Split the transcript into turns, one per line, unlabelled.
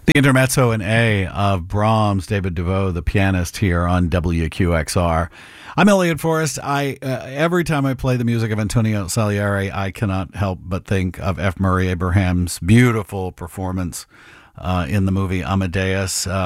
The intermezzo in A of Brahms, David DeVoe, the pianist, here on WQXR. I'm Elliot Forrest. Every time I play the music of Antonio Salieri, I cannot help but think of F. Murray Abraham's beautiful performance in the movie Amadeus.